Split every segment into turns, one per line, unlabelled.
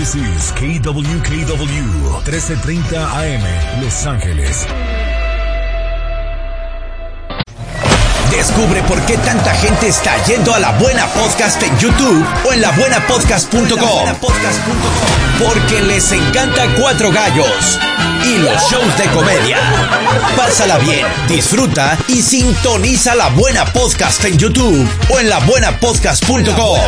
This is KWKW 1330 AM, Los Ángeles.
Descubre por qué tanta gente está yendo a La Buena Podcast en YouTube o en labuenapodcast.com. Porque les encanta Cuatro Gallos y los shows de comedia. Pásala bien, disfruta y sintoniza La Buena Podcast en YouTube o en labuenapodcast.com.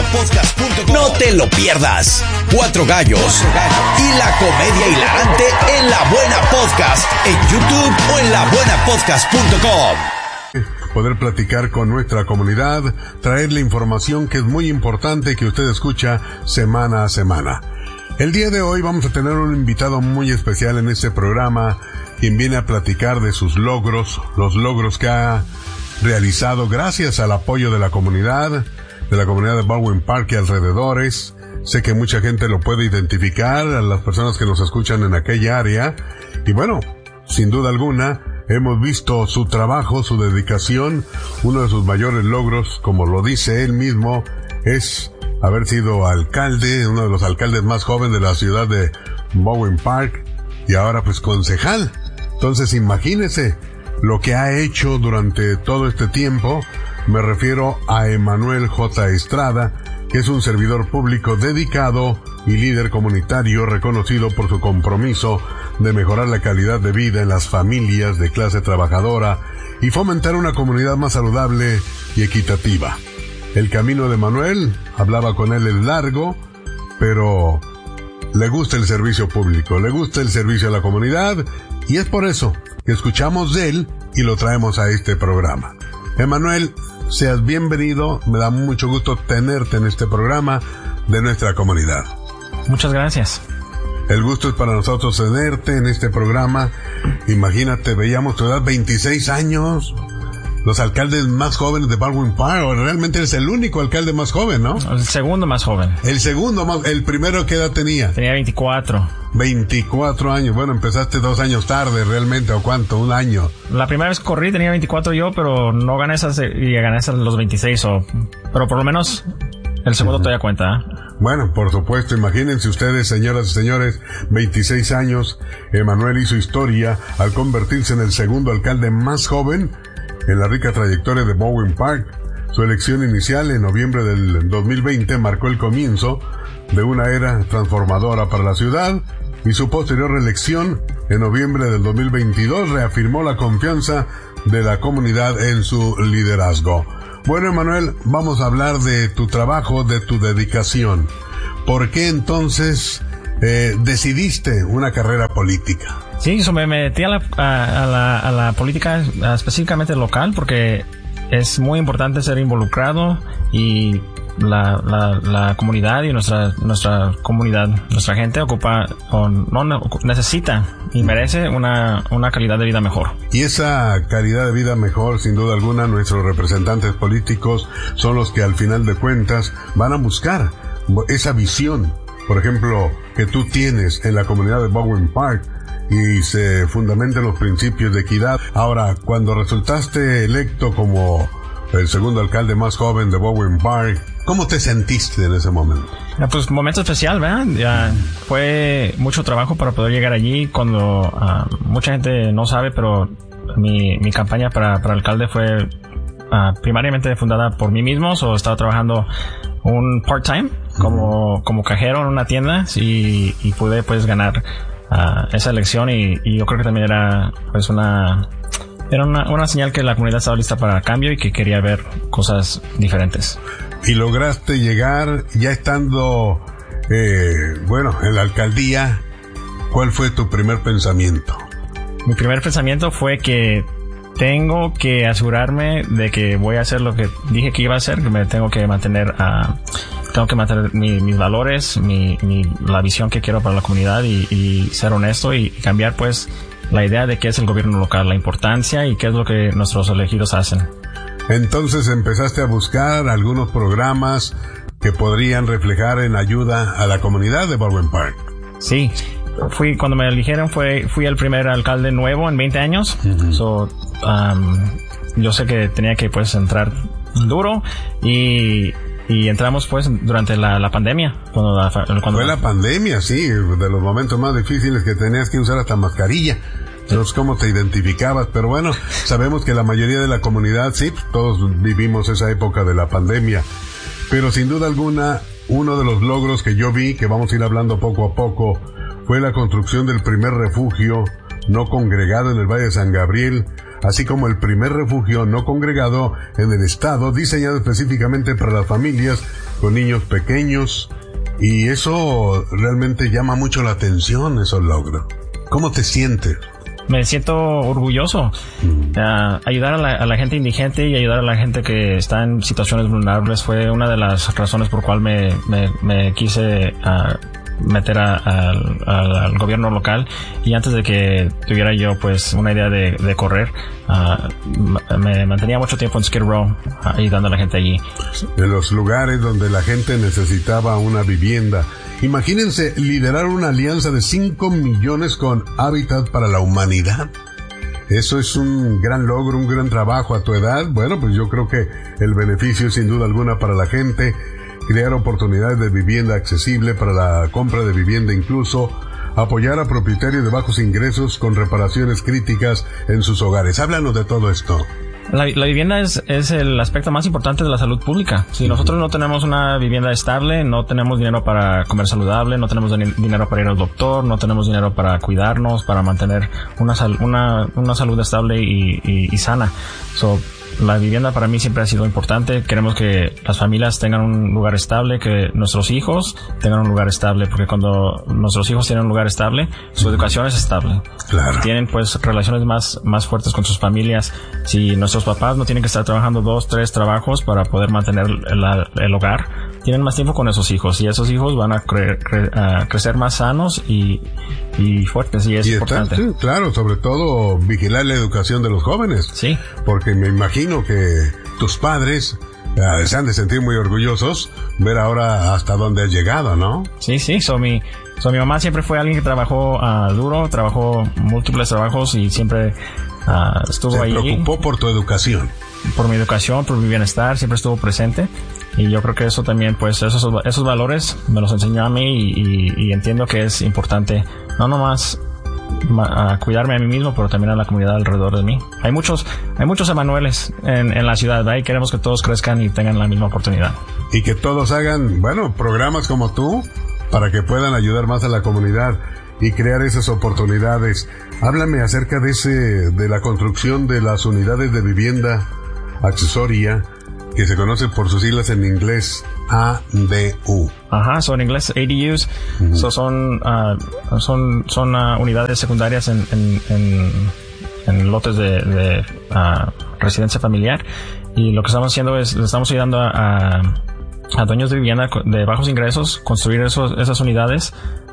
No te lo pierdas. Cuatro Gallos y la comedia hilarante en La Buena Podcast en YouTube o en labuenapodcast.com.
Poder platicar con nuestra comunidad, traerle información que es muy importante que usted escucha semana a semana. El día de hoy vamos a tener un invitado muy especial en este programa, quien viene a platicar de sus logros, los logros que ha realizado gracias al apoyo de la comunidad de Baldwin Park y alrededores. Sé que mucha gente lo puede identificar, a las personas que nos escuchan en aquella área, y bueno, sin duda alguna, hemos visto su trabajo, su dedicación. Uno de sus mayores logros, como lo dice él mismo, es haber sido alcalde, uno de los alcaldes más jóvenes de la ciudad de Baldwin Park, y ahora pues concejal. Entonces imagínese lo que ha hecho durante todo este tiempo. Me refiero a Emanuel J. Estrada, que es un servidor público dedicado y líder comunitario reconocido por su compromiso de mejorar la calidad de vida en las familias de clase trabajadora y fomentar una comunidad más saludable y equitativa. El camino de Manuel, hablaba con él, es largo, pero le gusta el servicio público, le gusta el servicio a la comunidad, y es por eso que escuchamos de él y lo traemos a este programa. Emanuel, seas bienvenido, me da mucho gusto tenerte en este programa de nuestra comunidad.
Muchas gracias.
El gusto es para nosotros tenerte en este programa. Imagínate, veíamos tu edad, 26 años, los alcaldes más jóvenes de Baldwin Park, o realmente eres el único alcalde más joven, ¿no?
El segundo más joven.
El primero, ¿qué edad tenía?
Tenía 24.
24 años, bueno, empezaste 2 años tarde realmente, ¿o cuánto? ¿Un año?
La primera vez que corrí tenía 24 yo, pero no gané esas, y gané esas los 26, pero por lo menos el segundo todavía cuenta, ¿eh?
Bueno, por supuesto, imagínense ustedes, señoras y señores, 26 años, Emanuel hizo historia al convertirse en el segundo alcalde más joven en la rica trayectoria de Baldwin Park. Su elección inicial en noviembre del 2020 marcó el comienzo de una era transformadora para la ciudad, y su posterior reelección en noviembre del 2022 reafirmó la confianza de la comunidad en su liderazgo. Bueno, Emanuel, vamos a hablar de tu trabajo, de tu dedicación. ¿Por qué entonces decidiste una carrera política?
Sí, me metí a la política específicamente local porque es muy importante ser involucrado, y la comunidad y nuestra comunidad, nuestra gente necesita y merece una calidad de vida mejor.
Y esa calidad de vida mejor, sin duda alguna, nuestros representantes políticos son los que al final de cuentas van a buscar esa visión, por ejemplo, que tú tienes en la comunidad de Baldwin Park, y se fundamenta en los principios de equidad. Ahora, cuando resultaste electo como el segundo alcalde más joven de Baldwin Park, ¿cómo te sentiste en ese momento?
Pues momento especial, ¿verdad? Ya fue mucho trabajo para poder llegar allí. Cuando mucha gente no sabe, pero mi campaña para alcalde fue primariamente fundada por mí mismo. Estaba trabajando un part-time como cajero en una tienda, y pude pues ganar esa elección, y yo creo que también era pues una señal que la comunidad estaba lista para el cambio y que quería ver cosas diferentes.
Y lograste llegar ya estando en la alcaldía. ¿Cuál fue tu primer pensamiento?
Mi primer pensamiento fue que tengo que asegurarme de que voy a hacer lo que dije que iba a hacer, que me tengo que mantener mis valores, la visión que quiero para la comunidad, y ser honesto y cambiar pues la idea de qué es el gobierno local, la importancia y qué es lo que nuestros elegidos hacen.
Entonces empezaste a buscar algunos programas que podrían reflejar en ayuda a la comunidad de Baldwin Park.
Sí, cuando me eligieron fui el primer alcalde nuevo en 20 años. Yo sé que tenía que pues entrar duro, y y entramos pues durante la pandemia. Cuando
fue la pandemia, sí, de los momentos más difíciles que tenías que usar hasta mascarilla. Entonces, ¿cómo te identificabas? Pero bueno, sabemos que la mayoría de la comunidad, sí, todos vivimos esa época de la pandemia. Pero sin duda alguna, uno de los logros que yo vi, que vamos a ir hablando poco a poco, fue la construcción del primer refugio no congregado en el Valle de San Gabriel, así como el primer refugio no congregado en el estado, diseñado específicamente para las familias con niños pequeños. Y eso realmente llama mucho la atención, esos logros. ¿Cómo te sientes?
Me siento orgulloso. Ayudar a la gente indigente y ayudar a la gente que está en situaciones vulnerables fue una de las razones por cual me quise meter al gobierno local. Y antes de que tuviera yo pues una idea de correr, me mantenía mucho tiempo en Skid Row ayudando a la gente allí.
En los lugares donde la gente necesitaba una vivienda. Imagínense liderar una alianza de 5 millones con Hábitat para la Humanidad. Eso es un gran logro, un gran trabajo a tu edad. Bueno, pues yo creo que el beneficio es sin duda alguna para la gente. Crear oportunidades de vivienda accesible para la compra de vivienda, incluso apoyar a propietarios de bajos ingresos con reparaciones críticas en sus hogares. Háblanos de todo esto.
La vivienda es el aspecto más importante de la salud pública. Si nosotros no tenemos una vivienda estable, no tenemos dinero para comer saludable, no tenemos dinero para ir al doctor, no tenemos dinero para cuidarnos, para mantener una salud estable y sana. La vivienda para mí siempre ha sido importante. Queremos que las familias tengan un lugar estable, que nuestros hijos tengan un lugar estable, porque cuando nuestros hijos tienen un lugar estable, su educación es estable.
Claro.
Tienen pues relaciones más fuertes con sus familias. Si nuestros papás no tienen que estar trabajando 2, 3 trabajos para poder mantener el hogar, tienen más tiempo con esos hijos, y esos hijos van a crecer más sanos y fuertes, y es importante.
Sí, claro, sobre todo vigilar la educación de los jóvenes.
Sí.
Porque me imagino que tus padres se han de sentir muy orgullosos ver ahora hasta dónde has llegado, ¿no?
Sí. Mi mamá siempre fue alguien que trabajó duro, trabajó múltiples trabajos y siempre estuvo ahí.
Se preocupó por tu educación.
Por mi educación, por mi bienestar, siempre estuvo presente. Y yo creo que eso también, pues, esos valores me los enseñó a mí y entiendo que es importante, no nomás cuidarme a mí mismo, pero también a la comunidad alrededor de mí. Hay muchos Emanueles en la ciudad, ¿verdad? Y queremos que todos crezcan y tengan la misma oportunidad.
Y que todos hagan, programas como tú, para que puedan ayudar más a la comunidad y crear esas oportunidades. Háblame acerca de la construcción de las unidades de vivienda accesoria, que se conoce por sus siglas en inglés ADU.
Ajá, son en inglés ADUs. Uh-huh. Son unidades secundarias en lotes de residencia familiar. Y lo que estamos haciendo es, le estamos ayudando a dueños de vivienda de bajos ingresos construir esas unidades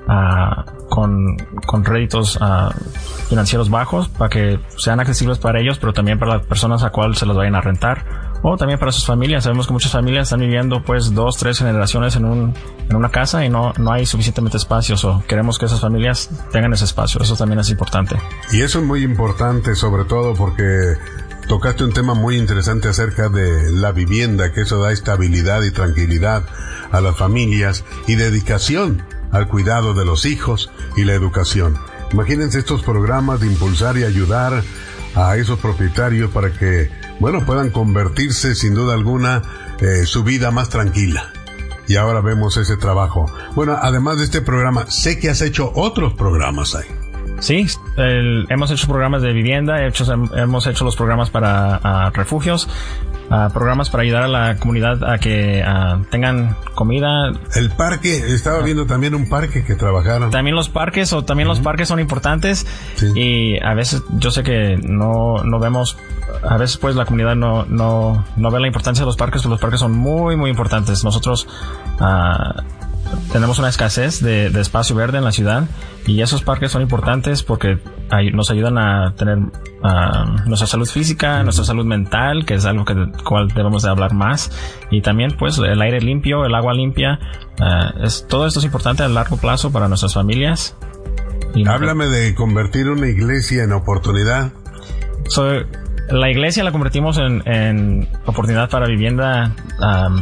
con réditos financieros bajos, para que sean accesibles para ellos, pero también para las personas a cuales se las vayan a rentar, o también para sus familias. Sabemos que muchas familias están viviendo pues 2, 3 generaciones en una casa y no hay suficientemente espacio. Queremos que esas familias tengan ese espacio. Eso también es importante.
Y eso es muy importante, sobre todo porque tocaste un tema muy interesante acerca de la vivienda, que eso da estabilidad y tranquilidad a las familias y dedicación al cuidado de los hijos y la educación. Imagínense estos programas de impulsar y ayudar a esos propietarios para que, puedan convertirse sin duda alguna su vida más tranquila. Y ahora vemos ese trabajo. Además de este programa, sé que has hecho otros programas ahí.
Sí, hemos hecho programas de vivienda, hemos hecho los programas para refugios, programas para ayudar a la comunidad a que tengan comida.
El parque, estaba viendo también un parque que trabajaron.
También los parques, los parques son importantes. Sí. Y a veces yo sé que no vemos, a veces pues la comunidad no ve la importancia de los parques, pero los parques son muy, muy importantes. Nosotros tenemos una escasez de espacio verde en la ciudad, y esos parques son importantes porque nos ayudan a tener nuestra salud física, nuestra salud mental, que es algo cual debemos de hablar más, y también pues el aire limpio, el agua limpia. Todo esto es importante a largo plazo para nuestras familias.
Háblame de convertir una iglesia en oportunidad.
La iglesia la convertimos en oportunidad para vivienda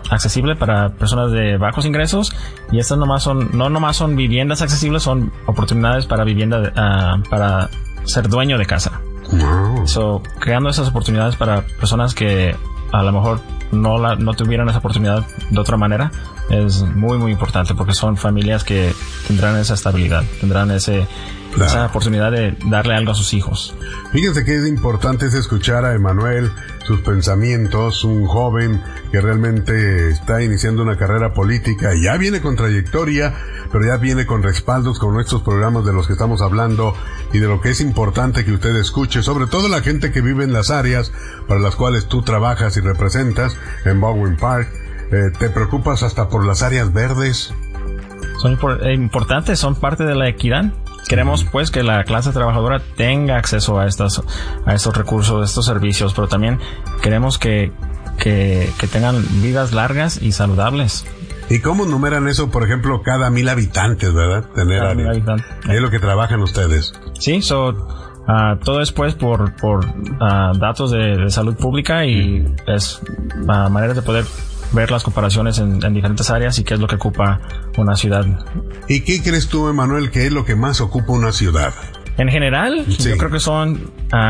accesible para personas de bajos ingresos, y estas no nomás son viviendas accesibles, son oportunidades para vivienda, para ser dueño de casa.
Wow.
So, creando esas oportunidades para personas que a lo mejor no tuvieran esa oportunidad de otra manera es muy muy importante, porque son familias que tendrán esa estabilidad, tendrán esa oportunidad de darle algo a sus hijos.
Fíjense que es importante escuchar a Emanuel, sus pensamientos, un joven que realmente está iniciando una carrera política y ya viene con trayectoria, pero ya viene con respaldos con nuestros programas de los que estamos hablando y de lo que es importante que usted escuche, sobre todo la gente que vive en las áreas para las cuales tú trabajas y representas en Baldwin Park. ¿Te preocupas hasta por las áreas verdes?
Son importantes, son parte de la equidad. Queremos pues que la clase trabajadora tenga acceso a estos recursos, a estos servicios, pero también queremos que tengan vidas largas y saludables.
¿Y cómo numeran eso, por ejemplo, cada 1,000 habitantes, verdad? Tener
cada
áreas.
1,000 habitantes.
Es lo que trabajan ustedes.
Sí, todo es pues por datos de salud pública, y es maneras de poder ver las comparaciones en diferentes áreas y qué es lo que ocupa una ciudad.
¿Y qué crees tú, Emanuel, que es lo que más ocupa una ciudad?
En general,
sí,
yo creo que son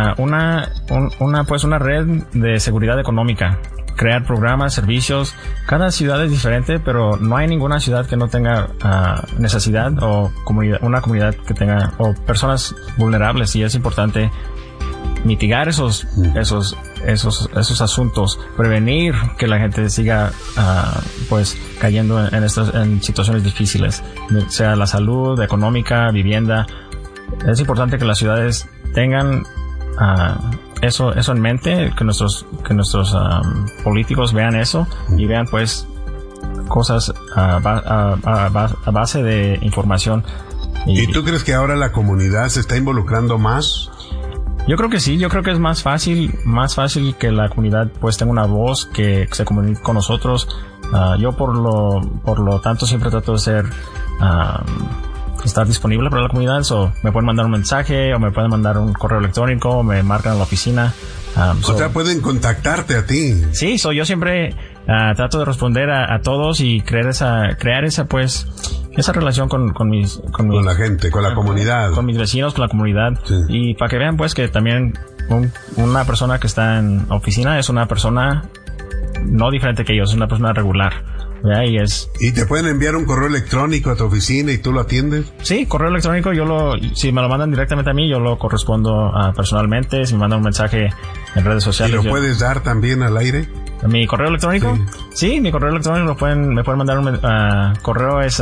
una red de seguridad económica, crear programas, servicios. Cada ciudad es diferente, pero no hay ninguna ciudad que no tenga necesidad o una comunidad que tenga, o personas vulnerables, y es importante mitigar esos asuntos, prevenir que la gente siga pues cayendo en situaciones difíciles, sea la salud, económica, vivienda. Es importante que las ciudades tengan eso en mente, que nuestros políticos vean eso y vean pues cosas a base de información.
¿Y tú crees que ahora la comunidad se está involucrando más?
Yo creo que sí, yo creo que es más fácil que la comunidad pues tenga una voz, que se comunique con nosotros. Yo por lo tanto siempre trato de estar disponible para la comunidad, me pueden mandar un mensaje o me pueden mandar un correo electrónico, o me marcan a la oficina.
O sea, pueden contactarte a ti.
Sí, yo siempre trato de responder a todos y crear esa pues esa relación con
la gente, con la comunidad,
con mis vecinos, con la comunidad. Sí. Y para que vean pues que también una persona que está en oficina es una persona no diferente que ellos, es una persona regular, ¿verdad? ¿Y te pueden enviar un correo electrónico a tu oficina y tú lo atiendes? Sí, correo electrónico, si me lo mandan directamente a mí, yo lo correspondo personalmente. Si me mandan un mensaje en redes sociales.
¿Y lo puedes dar también al aire?
¿Mi correo electrónico? Sí, mi correo electrónico me pueden mandar un correo, es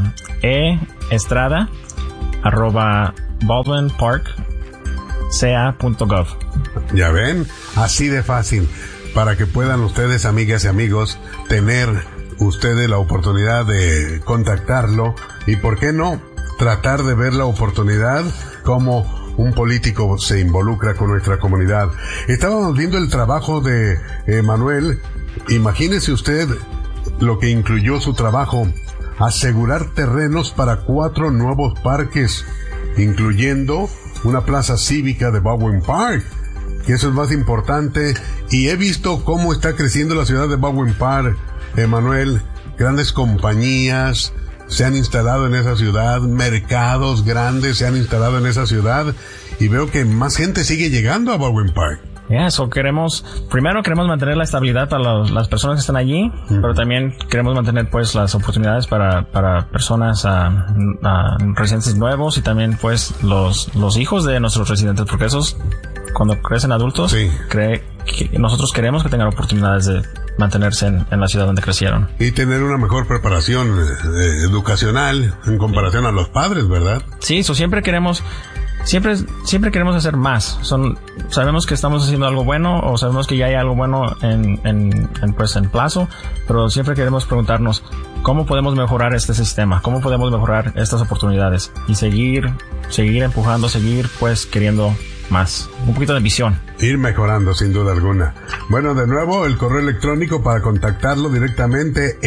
estrada@baldwinparkca.gov.
Ya ven, así de fácil, para que puedan ustedes, amigas y amigos, tener ustedes la oportunidad de contactarlo y, ¿por qué no?, tratar de ver la oportunidad como un político se involucra con nuestra comunidad. Estábamos viendo el trabajo de Manuel. Imagínese usted lo que incluyó su trabajo: asegurar terrenos para 4 nuevos parques, incluyendo una plaza cívica de Baldwin Park, que eso es más importante. Y he visto cómo está creciendo la ciudad de Baldwin Park, Manuel. Grandes compañías se han instalado en esa ciudad, mercados grandes se han instalado en esa ciudad, y veo que más gente sigue llegando a Baldwin Park.
Primero queremos mantener la estabilidad para las personas que están allí, pero también queremos mantener pues las oportunidades para personas residentes nuevos, y también pues los hijos de nuestros residentes, porque esos cuando crecen adultos,
sí,
nosotros queremos que tengan oportunidades de mantenerse en la ciudad donde crecieron. Y
tener una mejor preparación educacional en comparación a los padres, ¿verdad?
Sí, siempre queremos hacer más. Sabemos que estamos haciendo algo bueno, o sabemos que ya hay algo bueno en plazo, pero siempre queremos preguntarnos cómo podemos mejorar este sistema, cómo podemos mejorar estas oportunidades, y seguir empujando, seguir pues queriendo más, un poquito de visión.
Ir mejorando, sin duda alguna. Bueno, de nuevo, el correo electrónico para contactarlo directamente: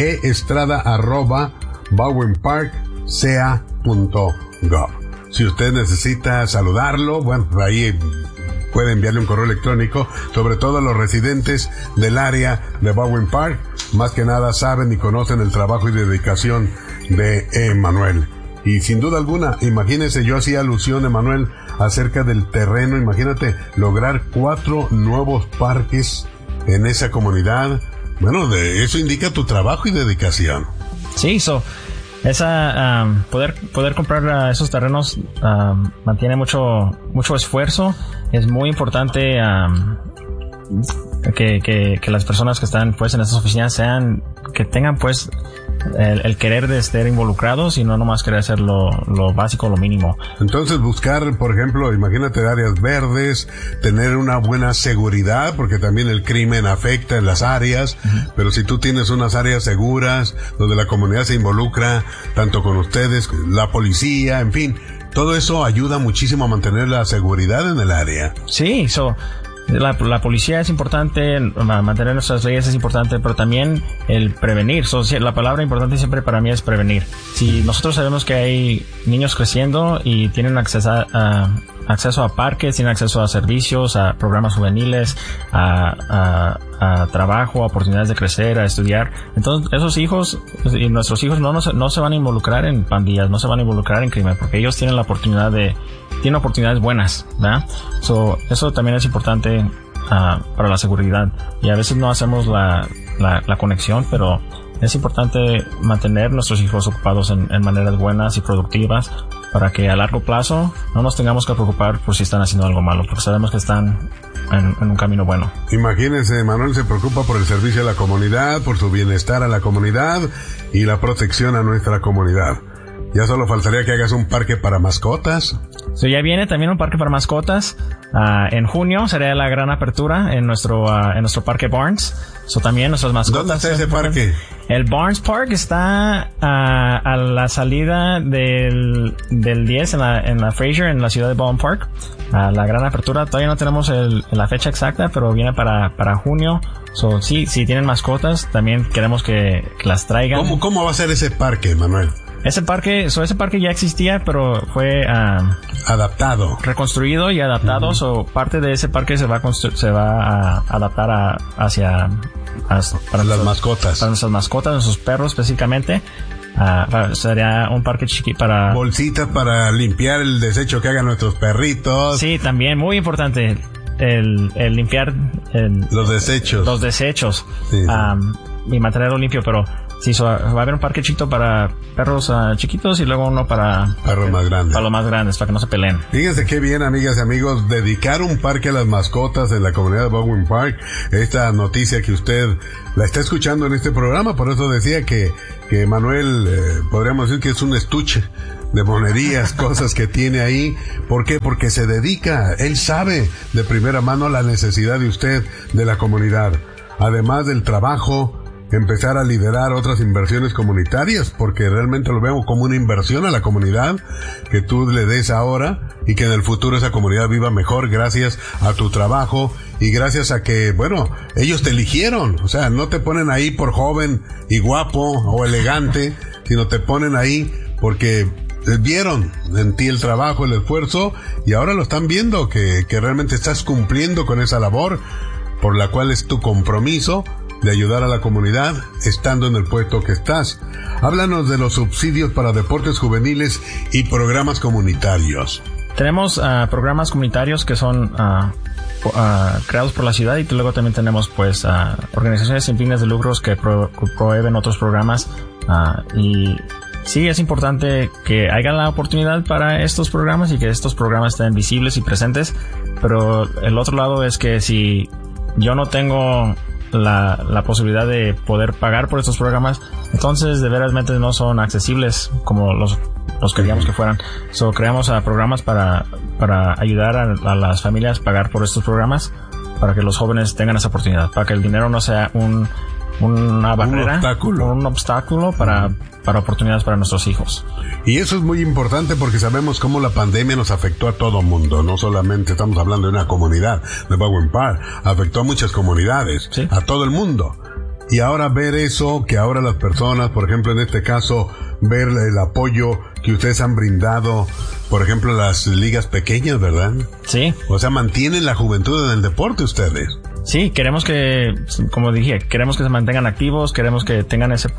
estrada@baldwinparkca.gov. Si usted necesita saludarlo, bueno, ahí puede enviarle un correo electrónico, sobre todo a los residentes del área de Baldwin Park. Más que nada saben y conocen el trabajo y dedicación de Emanuel. Y sin duda alguna, imagínese, yo hacía alusión, Emanuel, acerca del terreno. Imagínate lograr 4 nuevos parques en esa comunidad. Bueno, de eso indica tu trabajo y dedicación.
Sí, poder comprar esos terrenos mantiene mucho esfuerzo. Es muy importante que las personas que están pues en estas oficinas que tengan pues el querer de estar involucrados y no nomás querer hacer lo básico, lo mínimo.
Entonces buscar, por ejemplo, imagínate áreas verdes, tener una buena seguridad, porque también el crimen afecta en las áreas, pero si tú tienes unas áreas seguras, donde la comunidad se involucra, tanto con ustedes, la policía, en fin, todo eso ayuda muchísimo a mantener la seguridad en el área.
Sí, la policía es importante, mantener nuestras leyes es importante, pero también el prevenir. La palabra importante siempre para mí es prevenir. Si nosotros sabemos que hay niños creciendo y tienen acceso a parques, tienen acceso a servicios, a programas juveniles, a trabajo, a oportunidades de crecer, a estudiar, entonces esos hijos y nuestros hijos no se van a involucrar en pandillas, no se van a involucrar en crimen, porque ellos tienen tienen oportunidades buenas, ¿verdad? Eso también es importante para la seguridad, y a veces no hacemos la conexión, pero es importante mantener nuestros hijos ocupados en maneras buenas y productivas, para que a largo plazo no nos tengamos que preocupar por si están haciendo algo malo, porque sabemos que están en un camino bueno.
Imagínense, Manuel se preocupa por el servicio a la comunidad, por su bienestar a la comunidad y la protección a nuestra comunidad. Ya solo faltaría que hagas un parque para mascotas.
Ya viene también un parque para mascotas. En junio será la gran apertura en nuestro parque Barnes. También nuestras mascotas.
¿Dónde está ese parque?
El Barnes Park está a la salida del 10 en la Fraser, en la ciudad de Baldwin Park. La gran apertura. Todavía no tenemos la fecha exacta, pero viene para junio. Sí, si tienen mascotas, también queremos que las traigan.
¿Cómo va a ser ese parque, Manuel?
Ese parque ya existía, pero fue
adaptado,
reconstruido y adaptado. Parte de ese parque se va a adaptar para
las mascotas,
para nuestras mascotas, nuestros perros específicamente. Sería un parque chiquito para
bolsitas para limpiar el desecho que hagan nuestros perritos.
Sí, también muy importante el limpiar
los desechos. Sí.
Y mantenerlo limpio, pero sí, va a haber un parque chiquito para perros chiquitos y luego uno para
perros más grandes.
Para los más grandes, para que no se peleen.
Fíjense qué bien, amigas y amigos, dedicar un parque a las mascotas en la comunidad de Baldwin Park. Esta noticia que usted la está escuchando en este programa, por eso decía que Manuel, podríamos decir que es un estuche de monerías, cosas que tiene ahí. ¿Por qué? Porque se dedica, él sabe de primera mano la necesidad de usted, de la comunidad. Además del trabajo, empezar a liderar otras inversiones comunitarias, porque realmente lo veo como una inversión a la comunidad que tú le des ahora y que en el futuro esa comunidad viva mejor gracias a tu trabajo y gracias a que, bueno, ellos te eligieron. O sea, no te ponen ahí por joven y guapo o elegante, sino te ponen ahí porque vieron en ti el trabajo, el esfuerzo, y ahora lo están viendo que realmente estás cumpliendo con esa labor por la cual es tu compromiso de ayudar a la comunidad estando en el puesto que estás. Háblanos de los subsidios para deportes juveniles y programas comunitarios.
Tenemos programas comunitarios que son creados por la ciudad, y luego también tenemos pues organizaciones sin fines de lucros que prohíben otros programas, y sí, es importante que haya la oportunidad para estos programas y que estos programas estén visibles y presentes, pero el otro lado es que si yo no tengo la posibilidad de poder pagar por estos programas, entonces de veras no son accesibles como los queríamos que fueran. Creamos programas para ayudar a las familias a pagar por estos programas, para que los jóvenes tengan esa oportunidad, para que el dinero no sea una barrera, un obstáculo para oportunidades para nuestros hijos.
Y eso es muy importante porque sabemos cómo la pandemia nos afectó a todo mundo. No solamente estamos hablando de una comunidad de Baldwin Park, afectó a muchas comunidades, ¿sí?, a todo el mundo. Y ahora ver eso, que ahora las personas, por ejemplo en este caso, ver el apoyo que ustedes han brindado, por ejemplo, las ligas pequeñas, ¿verdad?
Sí.
O sea, mantienen la juventud en el deporte ustedes.
Sí, queremos que, como dije, queremos que se mantengan activos, queremos que tengan esas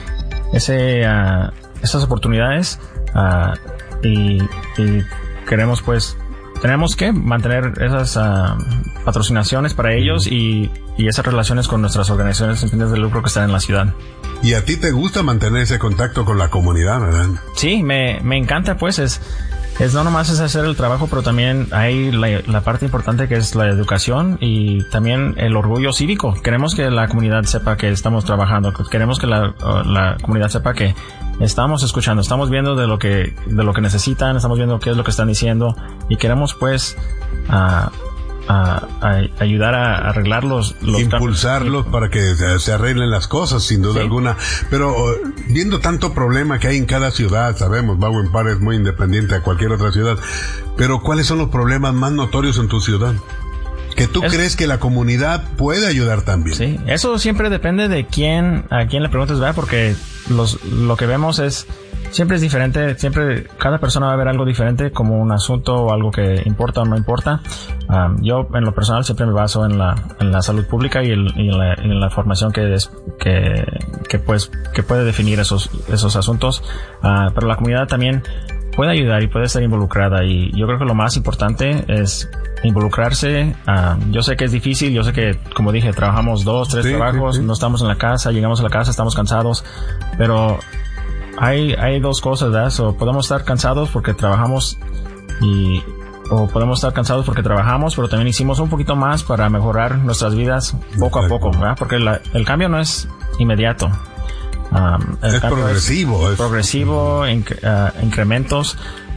oportunidades, y queremos pues, tenemos que mantener esas patrocinaciones para ellos y esas relaciones con nuestras organizaciones sin fines de lucro que están en la ciudad.
Y a ti te gusta mantener ese contacto con la comunidad, ¿verdad?
Sí, me encanta, pues, es no nomás es hacer el trabajo, pero también hay la parte importante que es la educación y también el orgullo cívico. Queremos que la comunidad sepa que estamos trabajando, queremos que la comunidad sepa que estamos escuchando, estamos viendo de lo que necesitan, estamos viendo qué es lo que están diciendo y queremos pues ayudar a arreglar los
impulsarlos para que se arreglen las cosas, sin duda alguna. Pero viendo tanto problema que hay en cada ciudad, sabemos, Baldwin Park es muy independiente a cualquier otra ciudad, pero ¿cuáles son los problemas más notorios en tu ciudad? Que tú crees que la comunidad puede ayudar también. Sí,
eso siempre depende de a quién le preguntes, ¿verdad? Porque lo que vemos siempre es diferente, siempre cada persona va a ver algo diferente como un asunto o algo que importa o no importa. Yo en lo personal siempre me baso en la salud pública y en la formación que puede definir esos asuntos. Pero la comunidad también puede ayudar y puede estar involucrada, y yo creo que lo más importante es involucrarse. Yo sé que es difícil, yo sé que, como dije, trabajamos 2, 3 trabajos, no estamos en la casa, llegamos a la casa, estamos cansados, pero hay dos cosas, ¿verdad? Podemos estar cansados porque trabajamos o podemos estar cansados porque trabajamos, pero también hicimos un poquito más para mejorar nuestras vidas poco a poco, ¿verdad? Porque el cambio no es inmediato.
Es progresivo.
Es progresivo, incrementos.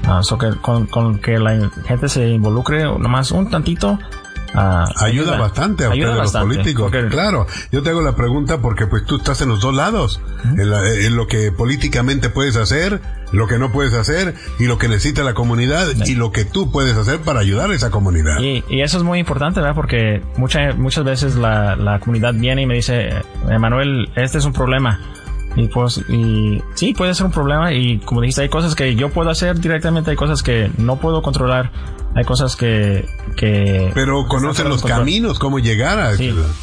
Con que la gente se involucre nomás un tantito,
ayuda bastante a ustedes los políticos. Porque, claro, yo te hago la pregunta porque pues tú estás en los dos lados, en lo que políticamente puedes hacer, lo que no puedes hacer, y lo que necesita la comunidad, y lo que tú puedes hacer para ayudar a esa comunidad.
Y eso es muy importante, ¿verdad? Porque muchas veces la comunidad viene y me dice, Emanuel, este es un problema. Y sí, puede ser un problema, y como dijiste, hay cosas que yo puedo hacer directamente, hay cosas que no puedo controlar, hay cosas que
pero conocen los caminos, cómo llegar a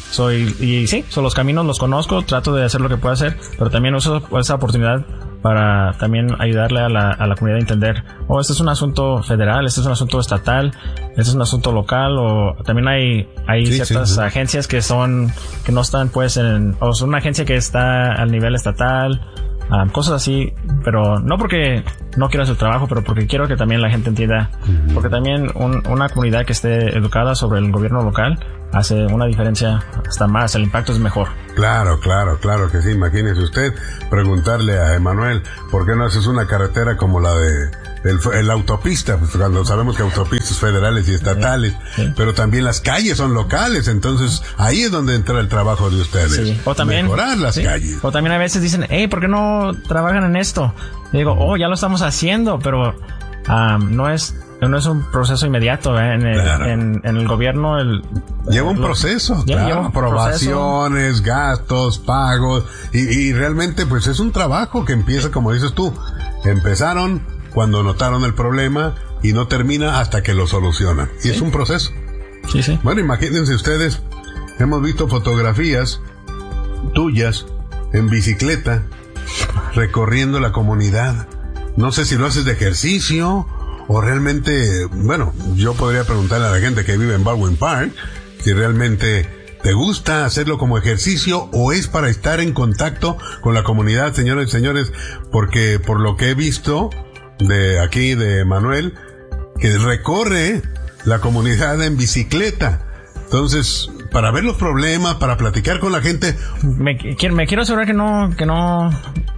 los caminos los conozco, trato de hacer lo que puedo hacer, pero también uso esa oportunidad para también ayudarle a la comunidad a entender, este es un asunto federal, este es un asunto estatal, este es un asunto local, o también hay ciertas agencias que no están pues o es una agencia que está al nivel estatal, cosas así, pero no porque no quiero hacer el trabajo, pero porque quiero que también la gente entienda, porque también una comunidad que esté educada sobre el gobierno local hace una diferencia hasta más, el impacto es mejor.
Claro que sí. Imagínese usted preguntarle a Emanuel, ¿por qué no haces una carretera como la de la autopista? Pues cuando sabemos que autopistas federales y estatales, pero también las calles son locales, entonces ahí es donde entra el trabajo de ustedes.
O también
mejorar las calles.
O también a veces dicen, ¿por qué no trabajan en esto? Y digo, ya lo estamos haciendo, pero no es un proceso inmediato, en el gobierno.
Lleva un proceso, lleva aprobaciones, gastos, pagos, y realmente pues es un trabajo que empieza, como dices tú, empezaron cuando notaron el problema y no termina hasta que lo solucionan. Y es un proceso.
Sí.
Bueno, imagínense ustedes, hemos visto fotografías tuyas en bicicleta recorriendo la comunidad. No sé si lo haces de ejercicio o realmente, bueno, yo podría preguntarle a la gente que vive en Baldwin Park si realmente te gusta hacerlo como ejercicio o es para estar en contacto con la comunidad, señores y señores, porque por lo que he visto de aquí de Manuel, que recorre la comunidad en bicicleta. Entonces, para ver los problemas, para platicar con la gente.
Me quiero asegurar que no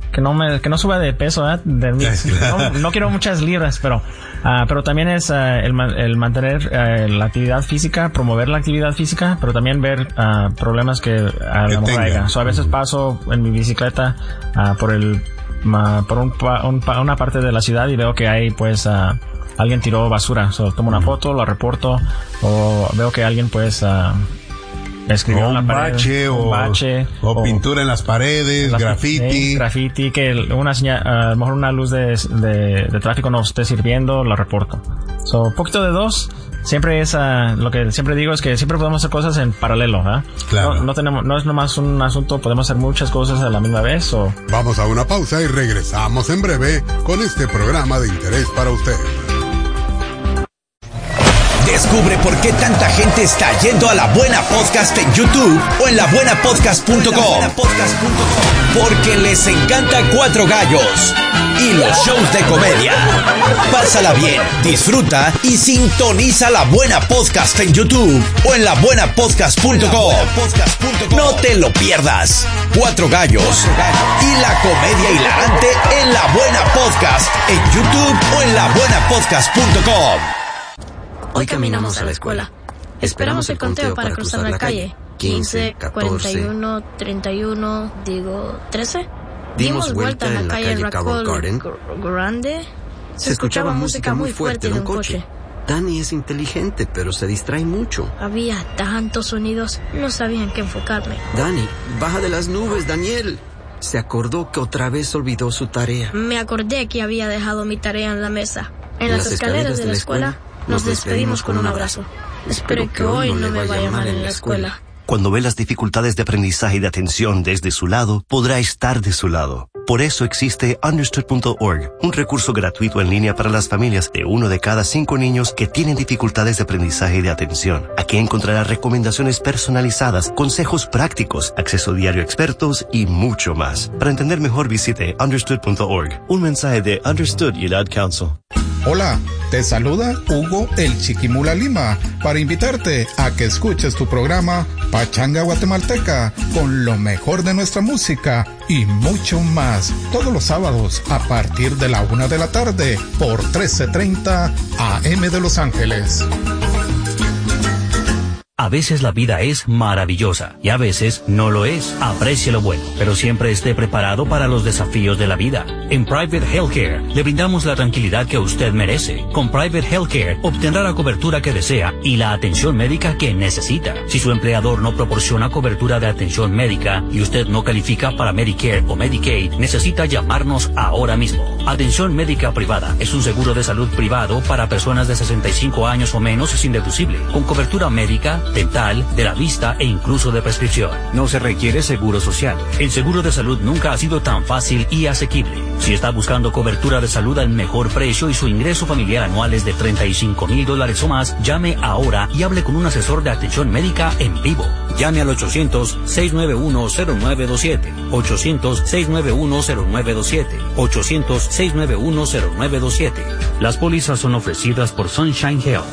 suba de peso, ¿verdad? No quiero muchas libras, pero también es el mantener la actividad física, promover la actividad física, pero también ver problemas que a lo mejor haya. A veces paso en mi bicicleta por una parte de la ciudad y veo que hay pues alguien tiró basura, tomo una foto, la reporto, o veo que alguien pues escribió en la pared,
un bache o pintura en las paredes, graffiti,
que a lo mejor una luz de tráfico no esté sirviendo, lo reporto. Poquito de dos. Siempre es lo que siempre digo es que siempre podemos hacer cosas en paralelo, ¿eh?
Claro.
No es nomás un asunto, podemos hacer muchas cosas a la misma vez.
Vamos a una pausa y regresamos en breve con este programa de interés para usted.
Descubre por qué tanta gente está yendo a La Buena Podcast en YouTube o en labuenapodcast.com. Porque les encanta Cuatro Gallos y los shows de comedia. Pásala bien, disfruta y sintoniza La Buena Podcast en YouTube o en labuenapodcast.com. No te lo pierdas. Cuatro Gallos y la comedia hilarante en La Buena Podcast en YouTube o en labuenapodcast.com.
Hoy caminamos a la escuela. Esperamos el conteo para cruzar la calle. 15, 41, 31, 13. Dimos vuelta en la calle Raccoon Grande. Se escuchaba música muy fuerte de un coche.
Dani es inteligente, pero se distrae mucho.
Había tantos sonidos, no sabía en qué enfocarme.
Dani, baja de las nubes, Daniel. Se acordó que otra vez olvidó su tarea.
Me acordé que había dejado mi tarea en la mesa. En las escaleras de la escuela nos despedimos con un abrazo. Espero que hoy no me vaya mal en la escuela.
Cuando ve las dificultades de aprendizaje y de atención desde su lado, podrá estar de su lado. Por eso existe Understood.org, un recurso gratuito en línea para las familias de 1 de cada 5 niños que tienen dificultades de aprendizaje y de atención. Aquí encontrará recomendaciones personalizadas, consejos prácticos, acceso diario a expertos y mucho más. Para entender mejor, visite Understood.org. Un mensaje de Understood y el Ad Council.
Hola, te saluda Hugo el Chiquimula Lima para invitarte a que escuches tu programa Pachanga Guatemalteca con lo mejor de nuestra música y mucho más todos los sábados a partir de la 1 de la tarde por 1330 AM de Los Ángeles.
A veces la vida es maravillosa y a veces no lo es. Aprecie lo bueno, pero siempre esté preparado para los desafíos de la vida. En Private Healthcare le brindamos la tranquilidad que usted merece. Con Private Healthcare obtendrá la cobertura que desea y la atención médica que necesita. Si su empleador no proporciona cobertura de atención médica y usted no califica para Medicare o Medicaid, necesita llamarnos ahora mismo. Atención médica privada es un seguro de salud privado para personas de 65 años o menos sin deducible, con cobertura médica, dental, de la vista e incluso de prescripción. No se requiere seguro social. El seguro de salud nunca ha sido tan fácil y asequible. Si está buscando cobertura de salud al mejor precio y su ingreso familiar anual es de $35,000 o más, llame ahora y hable con un asesor de atención médica en vivo. Llame al 800-691-0927, 800-691-0927, 800-691-0927. Las pólizas son ofrecidas por Sunshine Health.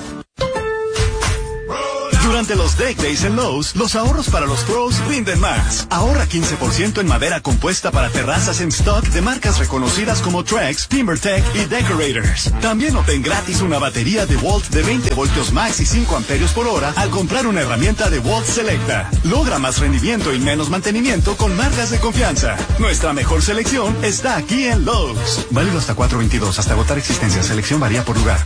Durante los Deck Days en Lowe's, los ahorros para los pros rinden más. Ahorra 15% en madera compuesta para terrazas en stock de marcas reconocidas como Trex, TimberTech y Decorators. También obtén gratis una batería DeWalt de 20 voltios max y 5 amperios por hora al comprar una herramienta DeWalt Selecta. Logra más rendimiento y menos mantenimiento con marcas de confianza. Nuestra mejor selección está aquí en Lowe's. Válido hasta 4/22, hasta agotar existencia. Selección varía por lugar.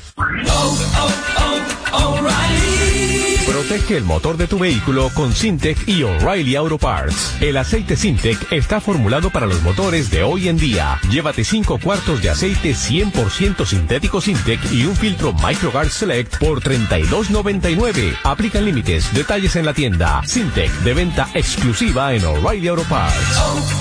Protege el motor de tu vehículo con Syntec y O'Reilly Auto Parts. El aceite Syntec está formulado para los motores de hoy en día. Llévate 5 cuartos de aceite 100% sintético Syntec y un filtro MicroGuard Select por $32.99. Aplican límites. Detalles en la tienda. Syntec, de venta exclusiva en O'Reilly Auto Parts.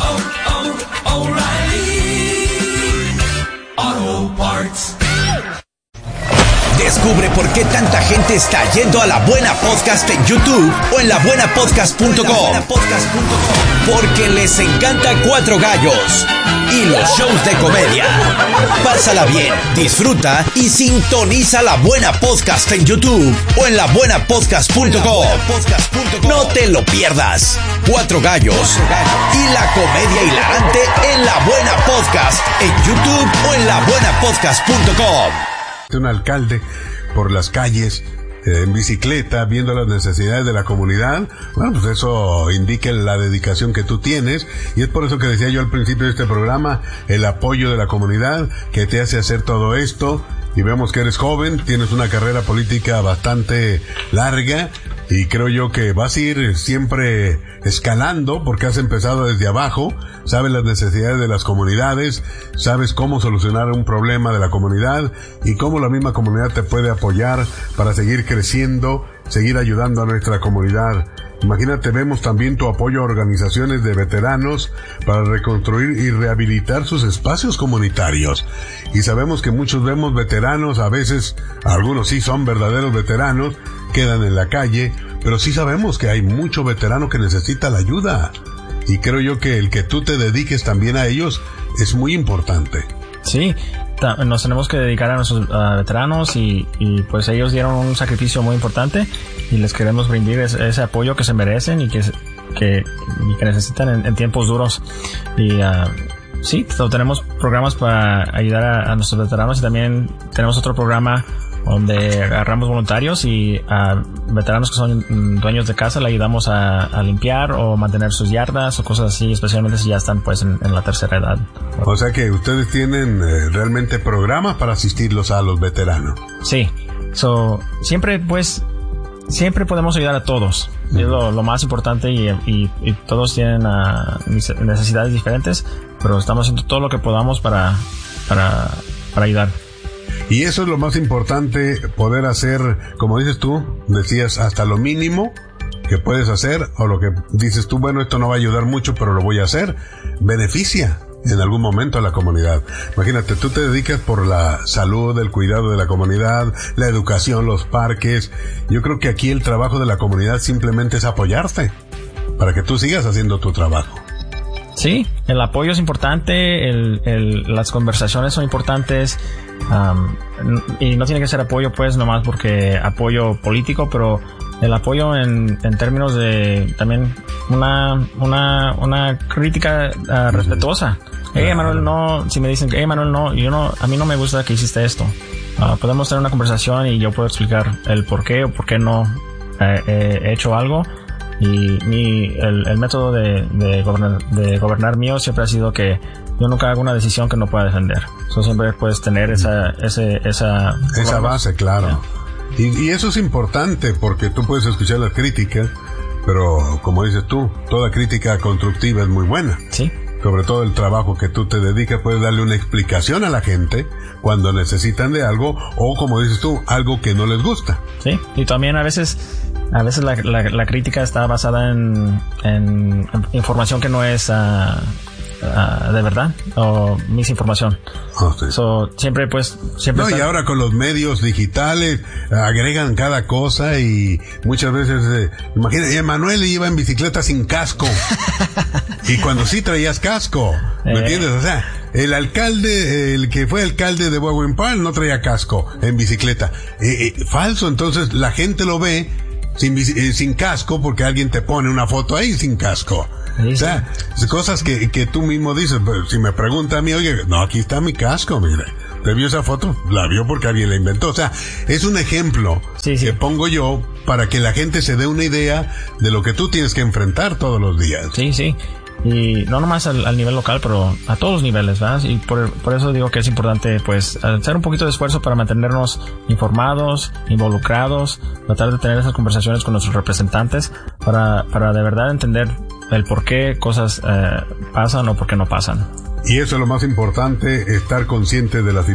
O'Reilly Auto Parts. Descubre por qué tanta gente está yendo a La Buena Podcast en YouTube o en labuenapodcast.com. Porque les encanta Cuatro Gallos y los shows de comedia. Pásala bien, disfruta y sintoniza La Buena Podcast en YouTube o en labuenapodcast.com. No te lo pierdas. Cuatro Gallos y la comedia hilarante en La Buena Podcast en YouTube o en labuenapodcast.com.
Un alcalde por las calles en bicicleta viendo las necesidades de la comunidad. Bueno, pues eso indica la dedicación que tú tienes, y es por eso que decía yo al principio de este programa, el apoyo de la comunidad que te hace hacer todo esto. Y vemos que eres joven, tienes una carrera política bastante larga, Y creo yo que vas a ir siempre escalando porque has empezado desde abajo, sabes las necesidades de las comunidades, sabes cómo solucionar un problema de la comunidad y cómo la misma comunidad te puede apoyar para seguir creciendo, seguir ayudando a nuestra comunidad. Imagínate, vemos también tu apoyo a organizaciones de veteranos para reconstruir y rehabilitar sus espacios comunitarios. Y sabemos que muchos vemos veteranos, a veces algunos sí son verdaderos veteranos, quedan en la calle, pero sí sabemos que hay mucho veterano que necesita la ayuda. Y creo yo que el que tú te dediques también a ellos es muy importante.
Sí, nos tenemos que dedicar a nuestros veteranos y pues ellos dieron un sacrificio muy importante y les queremos brindar ese apoyo que se merecen y que necesitan en tiempos duros. Y sí, tenemos programas para ayudar a nuestros veteranos y también tenemos otro programa donde agarramos voluntarios y a veteranos que son dueños de casa le ayudamos a limpiar o mantener sus yardas o cosas así, especialmente si ya están pues en la tercera edad.
O sea que ustedes tienen realmente programas para asistirlos a los veteranos.
Sí, siempre podemos ayudar a todos. Es lo más importante y todos tienen necesidades diferentes, pero estamos haciendo todo lo que podamos para ayudar.
Y eso es lo más importante, poder hacer, como dices tú, decías, hasta lo mínimo que puedes hacer, o lo que dices tú, bueno, esto no va a ayudar mucho, pero lo voy a hacer, beneficia en algún momento a la comunidad. Imagínate, tú te dedicas por la salud, el cuidado de la comunidad, la educación, los parques. Yo creo que aquí el trabajo de la comunidad simplemente es apoyarte, para que tú sigas haciendo tu trabajo.
Sí, el apoyo es importante, las conversaciones son importantes, y no tiene que ser apoyo pues nomás porque apoyo político, pero el apoyo en términos de también una crítica respetuosa. Manuel, no, si me dicen, Manuel, no, a mí no me gusta que hiciste esto. Podemos tener una conversación y yo puedo explicar el por qué o por qué no he hecho algo. Y el método de gobernar mío siempre ha sido que yo nunca hago una decisión que no pueda defender. Siempre puedes tener esa
base, claro. Y eso es importante porque tú puedes escuchar las críticas, pero como dices tú, toda crítica constructiva es muy buena.
Sí.
Sobre todo el trabajo que tú te dedicas, puedes darle una explicación a la gente cuando necesitan de algo, o como dices tú, algo que no les gusta.
Sí, y también a veces la crítica está basada en información que no es de verdad o misinformación.
Sí.
Siempre
no, y ahora con los medios digitales agregan cada cosa y muchas veces imagínate, Manuel iba en bicicleta sin casco y cuando sí traías casco, ¿me entiendes? O sea, el que fue alcalde de Bowen Park no traía casco en bicicleta. Falso, entonces la gente lo ve sin casco porque alguien te pone una foto ahí sin casco. O sea, cosas que tú mismo dices. Si me pregunta a mí, oye, no, aquí está mi casco, mire, ¿te vio esa foto? La vio porque alguien la inventó. O sea, es un ejemplo que pongo yo para que la gente se dé una idea de lo que tú tienes que enfrentar todos los días.
Sí. Y no nomás al nivel local, pero a todos los niveles, ¿verdad? Y por eso digo que es importante, pues, hacer un poquito de esfuerzo para mantenernos informados, involucrados, tratar de tener esas conversaciones con nuestros representantes para de verdad entender el por qué cosas pasan o por qué no pasan.
Y eso es lo más importante, estar consciente de las